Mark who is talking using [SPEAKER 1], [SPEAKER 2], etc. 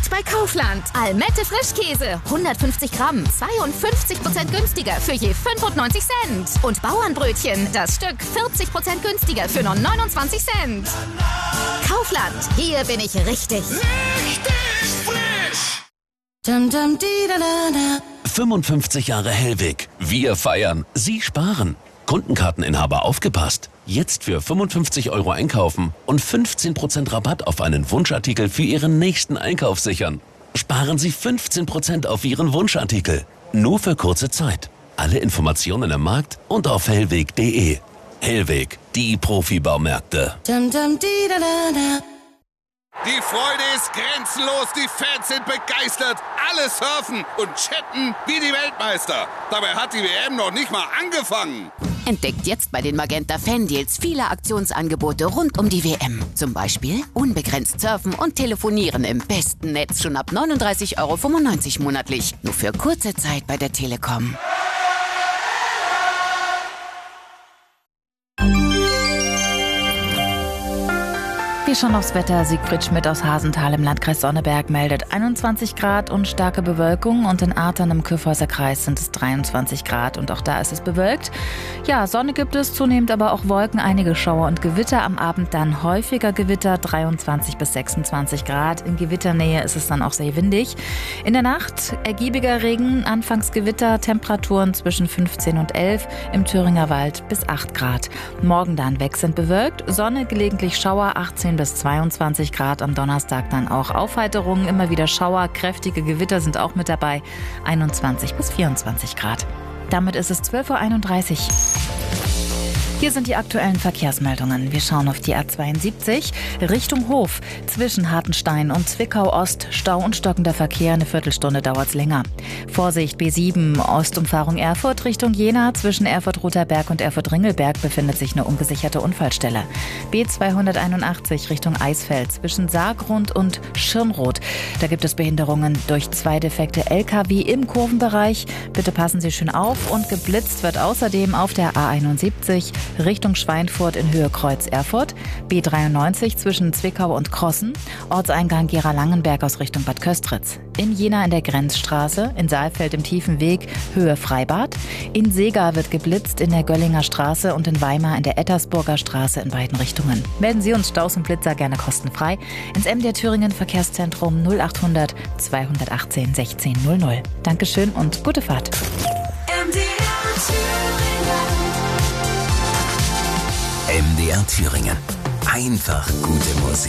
[SPEAKER 1] Jetzt bei Kaufland. Almette Frischkäse. 150 Gramm. 52% günstiger für je 95 Cent. Und Bauernbrötchen. Das Stück 40% günstiger für nur 29 Cent. Kaufland. Hier bin ich richtig.
[SPEAKER 2] Richtig frisch!
[SPEAKER 3] 55 Jahre Hellweg. Wir feiern. Sie sparen. Kundenkarteninhaber aufgepasst. Jetzt für 55 € einkaufen und 15% Rabatt auf einen Wunschartikel für Ihren nächsten Einkauf sichern. Sparen Sie 15% auf Ihren Wunschartikel. Nur für kurze Zeit. Alle Informationen im Markt und auf hellweg.de. Hellweg, die Profibaumärkte.
[SPEAKER 2] Die Freude ist grenzenlos, die Fans sind begeistert, alle surfen und chatten wie die Weltmeister. Dabei hat die WM noch nicht mal angefangen.
[SPEAKER 4] Entdeckt jetzt bei den Magenta Fan-Deals viele Aktionsangebote rund um die WM. Zum Beispiel unbegrenzt surfen und telefonieren im besten Netz schon ab 39,95 € monatlich. Nur für kurze Zeit bei der Telekom.
[SPEAKER 5] Wir schauen aufs Wetter. Siegfried Schmidt aus Hasenthal im Landkreis Sonneberg meldet 21 Grad und starke Bewölkung. Und in Artern im Kyffhäuser Kreis sind es 23 Grad und auch da ist es bewölkt. Ja, Sonne gibt es, zunehmend aber auch Wolken, einige Schauer und Gewitter. Am Abend dann häufiger Gewitter, 23 bis 26 Grad. In Gewitternähe ist es dann auch sehr windig. In der Nacht ergiebiger Regen, anfangs Gewitter, Temperaturen zwischen 15 und 11, im Thüringer Wald bis 8 Grad. Morgen dann wechselnd bewölkt, Sonne, gelegentlich Schauer, 18 bis 22 Grad. Am Donnerstag dann auch Aufheiterungen, immer wieder Schauer, kräftige Gewitter sind auch mit dabei, 21 bis 24 Grad. Damit ist es 12:31 Uhr. Hier sind die aktuellen Verkehrsmeldungen. Wir schauen auf die A72 Richtung Hof. Zwischen Hartenstein und Zwickau Ost Stau und stockender Verkehr. Eine Viertelstunde dauert es länger. Vorsicht, B7 Ostumfahrung Erfurt Richtung Jena. Zwischen Erfurt-Rotherberg und Erfurt-Ringelberg befindet sich eine ungesicherte Unfallstelle. B281 Richtung Eisfeld. Zwischen Saargrund und Schirnroth. Da gibt es Behinderungen durch 2 defekte LKW im Kurvenbereich. Bitte passen Sie schön auf. Und geblitzt wird außerdem auf der A71 Richtung Schweinfurt in Höhe Kreuz Erfurt, B93 zwischen Zwickau und Krossen, Ortseingang Gera-Langenberg aus Richtung Bad Köstritz. In Jena in der Grenzstraße, in Saalfeld im Tiefen Weg Höhe Freibad, in Seega wird geblitzt in der Göllinger Straße und in Weimar in der Ettersburger Straße in beiden Richtungen. Melden Sie uns Staus und Blitzer gerne kostenfrei ins MDR Thüringen Verkehrszentrum 0800 218 1600. Dankeschön und gute Fahrt.
[SPEAKER 6] MDR Thüringen. Einfach gute Musik.